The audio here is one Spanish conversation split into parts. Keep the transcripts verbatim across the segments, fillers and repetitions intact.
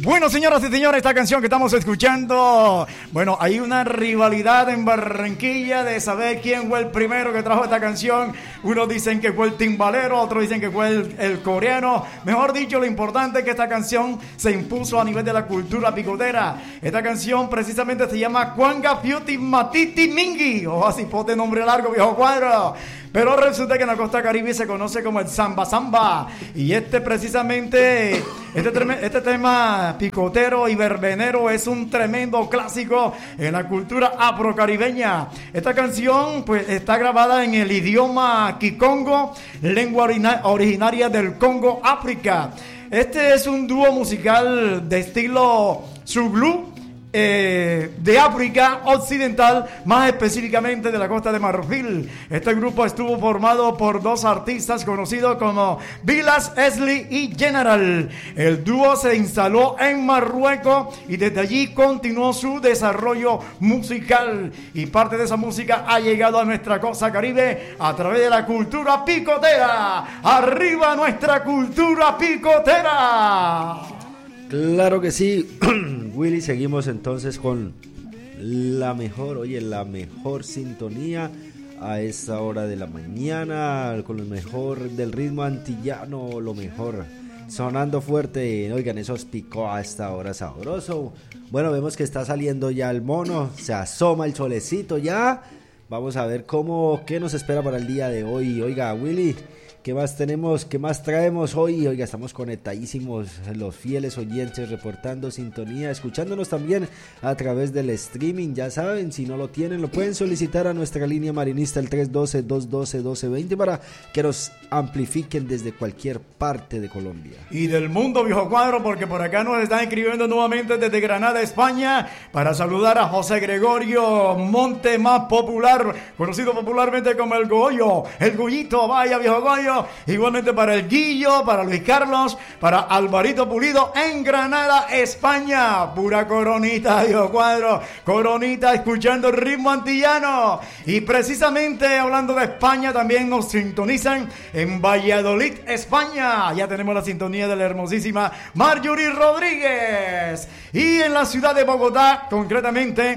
Bueno, señoras y señores, esta canción que estamos escuchando, bueno, hay una rivalidad en Barranquilla de saber quién fue el primero que trajo esta canción. Unos dicen que fue el timbalero, otros dicen que fue el, el coreano. Mejor dicho, lo importante es que esta canción se impuso a nivel de la cultura picotera. Esta canción precisamente se llama Cuanga Piuti Matiti Mingi. Ojo, así pote nombre largo, viejo cuadro. Pero resulta que en la costa caribe se conoce como el samba samba. Y este precisamente, este, este tema picotero y verbenero es un tremendo clásico en la cultura afrocaribeña. Esta canción pues está grabada en el idioma kikongo, lengua originaria del Congo, África. Este es un dúo musical de estilo Zulu, Eh, de África Occidental, más específicamente de la costa de Marfil. Este grupo estuvo formado por dos artistas conocidos como Vilas Esli y General. El dúo se instaló en Marruecos y desde allí continuó su desarrollo musical, y parte de esa música ha llegado a nuestra costa caribe a través de la cultura picotera. ¡Arriba nuestra cultura picotera! Claro que sí, Willy, seguimos entonces con la mejor, oye, la mejor sintonía a esta hora de la mañana, con lo mejor del ritmo antillano, lo mejor, sonando fuerte, oigan, esos picó a esta hora sabroso. Bueno, vemos que está saliendo ya el mono, se asoma el solecito ya, vamos a ver cómo, qué nos espera para el día de hoy. Oiga, Willy, ¿qué más tenemos? ¿Qué más traemos hoy? Oiga, estamos conectadísimos, los fieles oyentes reportando sintonía, escuchándonos también a través del streaming. Ya saben, si no lo tienen, lo pueden solicitar a nuestra línea marinista, el tres uno dos, dos uno dos, uno dos dos cero, para que nos amplifiquen desde cualquier parte de Colombia. Y del mundo, viejo cuadro, porque por acá nos están escribiendo nuevamente desde Granada, España, para saludar a José Gregorio Monte, más popular, conocido popularmente como el Goyo, el Goyito, vaya viejo Goyo. Igualmente para el Guillo, para Luis Carlos, para Alvarito Pulido en Granada, España. Pura coronita, viejo cuadro, coronita, escuchando el ritmo antillano. Y precisamente hablando de España, también nos sintonizan en Valladolid, España. Ya tenemos la sintonía de la hermosísima Marjorie Rodríguez. Y en la ciudad de Bogotá, concretamente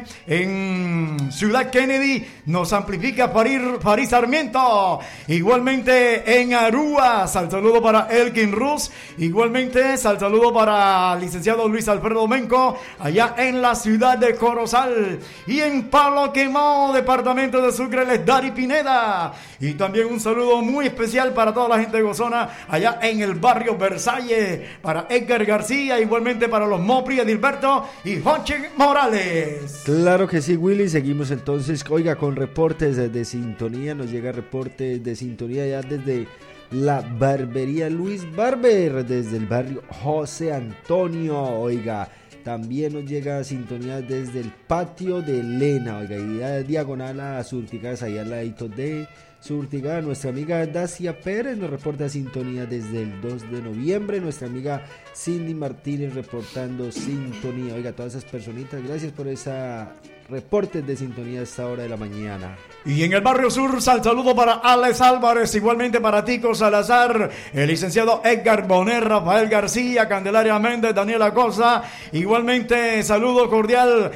en Ciudad Kennedy, nos amplifica París Sarmiento. Igualmente en Aruba, sal saludo para Elkin Ruz. Igualmente sal saludo para el licenciado Luis Alfredo Menco, allá en la ciudad de Corozal. Y en Palo Quemado, departamento de Sucre, les Dari Pineda. Y también un saludo muy especial para toda la gente gozona allá en el barrio Versalles, para Edgar García, igualmente para los Mopri, Edilberto y Joche Morales. Claro que sí, Willy, seguimos entonces, oiga, con reportes de, de sintonía. Nos llega reportes de sintonía ya desde la barbería Luis Barber, desde el barrio José Antonio. Oiga, también nos llega sintonía desde el patio de Elena, oiga, y ya diagonal a Surtigas, allá al ladito de Surtigas. Nuestra amiga Dacia Pérez nos reporta sintonía desde el dos de noviembre. Nuestra amiga Cindy Martínez reportando sintonía. Oiga, todas esas personitas, gracias por esa reportes de sintonía a esta hora de la mañana. Y en el barrio sur, sal saludo para Alex Álvarez, igualmente para Tico Salazar, el licenciado Edgar Bonet, Rafael García, Candelaria Méndez, Daniela Cosa. Igualmente saludo cordial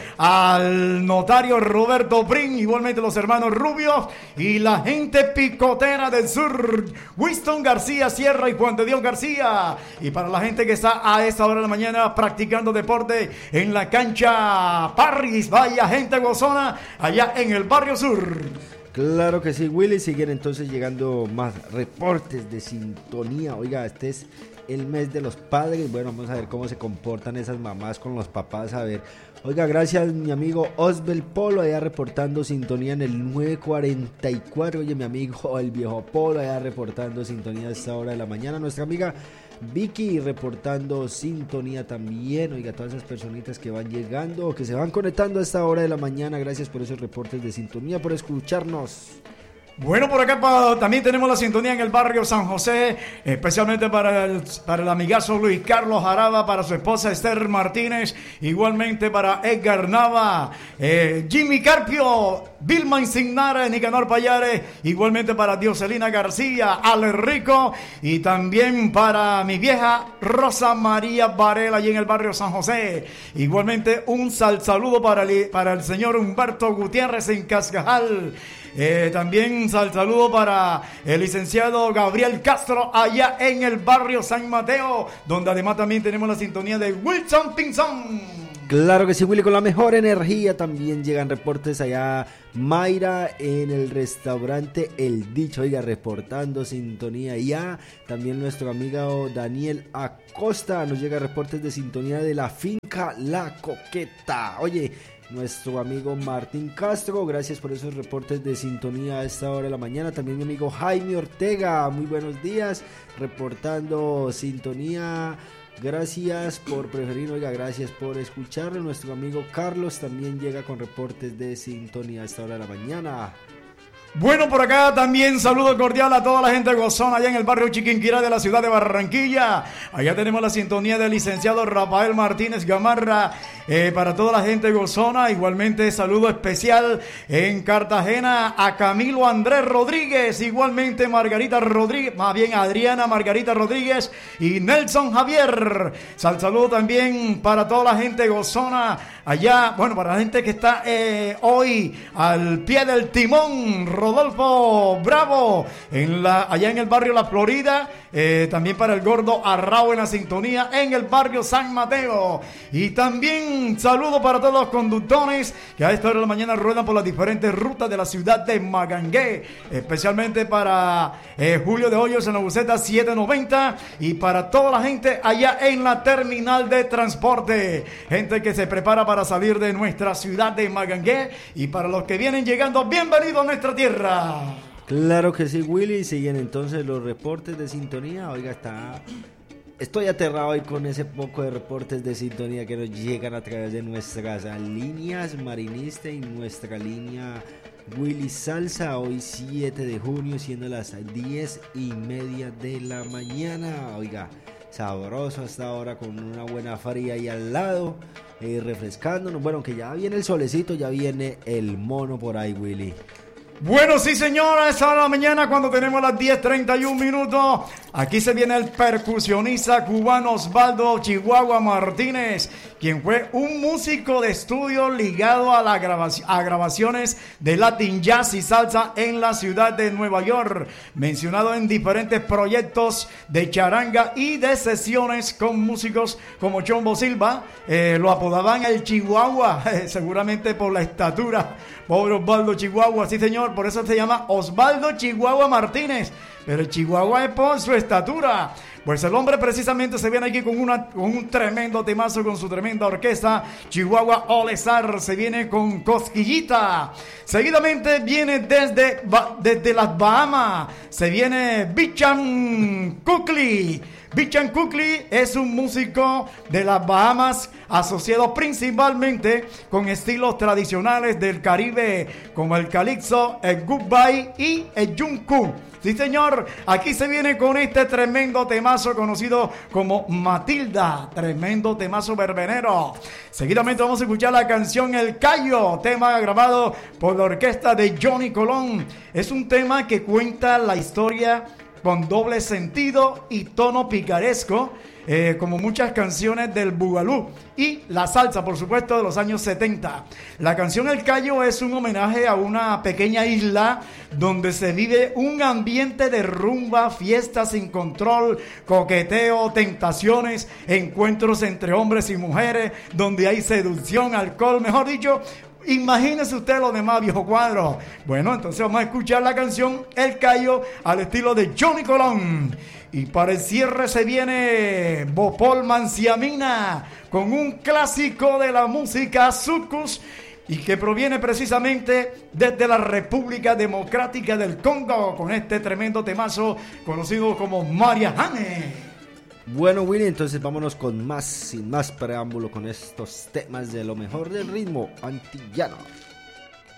al notario Roberto Prin, igualmente los hermanos Rubios y la gente picotera del sur, Winston García Sierra y Juan de Dios García. Y para la gente que está a esta hora de la mañana practicando deporte en la cancha Parris, vaya gente gozona allá en el barrio sur. Claro que sí, Willy. Siguen entonces llegando más reportes de sintonía. Oiga, este es el mes de los padres. Bueno, vamos a ver cómo se comportan esas mamás con los papás. A ver, oiga, gracias mi amigo Osbel Polo, allá reportando sintonía en el nueve cuarenta y cuatro. Oye, mi amigo el viejo Polo, allá reportando sintonía a esta hora de la mañana. Nuestra amiga Vicky reportando sintonía también. Oiga, todas esas personitas que van llegando, que se van conectando a esta hora de la mañana, gracias por esos reportes de sintonía, por escucharnos. Bueno, por acá pa, también tenemos la sintonía en el barrio San José, especialmente para el, para el amigazo Luis Carlos Jaraba, para su esposa Esther Martínez, igualmente para Edgar Nava, eh, Jimmy Carpio, Vilma Insignara, Nicanor Payares, igualmente para Dioselina García, Ale Rico, y también para mi vieja Rosa María Varela, allí en el barrio San José. Igualmente un sal saludo para el, para el señor Humberto Gutiérrez en Cascajal. Eh, también sal saludo para el licenciado Gabriel Castro allá en el barrio San Mateo, donde además también tenemos la sintonía de Wilson Pinzón. Claro que sí, Willy, con la mejor energía. También llegan reportes allá. Mayra en el restaurante El Dicho, oiga, reportando sintonía ya. También nuestro amigo Daniel Acosta nos llega reportes de sintonía de la finca La Coqueta. Oye, nuestro amigo Martín Castro, gracias por esos reportes de sintonía a esta hora de la mañana. También mi amigo Jaime Ortega, muy buenos días, reportando sintonía. Gracias por preferir, oiga, gracias por escucharlo. Nuestro amigo Carlos también llega con reportes de sintonía a esta hora de la mañana. Bueno, por acá también saludo cordial a toda la gente gozona allá en el barrio Chiquinquirá de la ciudad de Barranquilla. Allá tenemos la sintonía del licenciado Rafael Martínez Gamarra, eh, para toda la gente gozona. Igualmente saludo especial en Cartagena a Camilo Andrés Rodríguez, igualmente Margarita Rodríguez, más bien Adriana Margarita Rodríguez y Nelson Javier. Sal saludo también para toda la gente gozona allá, bueno, para la gente que está eh, hoy al pie del timón, Rodolfo Bravo, en la, allá en el barrio La Florida, eh, también para el gordo Arrao en la sintonía en el barrio San Mateo. Y también saludo para todos los conductores que a esta hora de la mañana ruedan por las diferentes rutas de la ciudad de Magangué, especialmente para eh, Julio de Hoyos en la buseta setecientos noventa y para toda la gente allá en la terminal de transporte, gente que se prepara para salir de nuestra ciudad de Magangué, y para los que vienen llegando, bienvenidos a nuestra tierra. Claro que sí, Willy. Siguen entonces los reportes de sintonía. Oiga, está... estoy aterrado hoy con ese poco de reportes de sintonía que nos llegan a través de nuestras líneas Marinista y nuestra línea Willy Salsa. Hoy siete de junio, siendo las diez y media de la mañana. Oiga, sabroso hasta ahora con una buena fría ahí al lado, eh, refrescándonos. Bueno, que ya viene el solecito, ya viene el mono por ahí, Willy. Bueno, sí, señora, a esa hora de la mañana, cuando tenemos las diez treinta y un minutos, aquí se viene el percusionista cubano Osvaldo Chihuahua Martínez, quien fue un músico de estudio ligado a, la grabaci- a grabaciones de Latin Jazz y Salsa en la ciudad de Nueva York, mencionado en diferentes proyectos de charanga y de sesiones con músicos como Chombo Silva. Eh, lo apodaban el Chihuahua, eh, seguramente por la estatura. Pobre Osvaldo Chihuahua, sí señor, por eso se llama Osvaldo Chihuahua Martínez, pero el Chihuahua es por su estatura. Pues el hombre precisamente se viene aquí con, una, con un tremendo temazo, con su tremenda orquesta. Chihuahua All Star se viene con Cosquillita. Seguidamente viene desde, desde las Bahamas, se viene Bichan Kukli. Bichan Kukli es un músico de las Bahamas, asociado principalmente con estilos tradicionales del Caribe como el calipso, el goodbye y el yunku. Sí, señor, aquí se viene con este tremendo temazo conocido como Matilda, tremendo temazo verbenero. Seguidamente vamos a escuchar la canción El Cayo, tema grabado por la orquesta de Johnny Colón. Es un tema que cuenta la historia con doble sentido y tono picaresco, eh, como muchas canciones del bugalú y la salsa, por supuesto, de los años setenta. La canción El Cayo es un homenaje a una pequeña isla donde se vive un ambiente de rumba, fiesta sin control, coqueteo, tentaciones, encuentros entre hombres y mujeres, donde hay seducción, alcohol, mejor dicho. Imagínese usted lo demás, viejo cuadro. Bueno, entonces vamos a escuchar la canción El Cayo al estilo de Johnny Colón. Y para el cierre se viene Bopol Manciamina con un clásico de la música Sucus, y que proviene precisamente desde la República Democrática del Congo, con este tremendo temazo conocido como Maria Hane. Bueno, Willy, entonces vámonos con más, sin más preámbulo, con estos temas de lo mejor del ritmo antillano.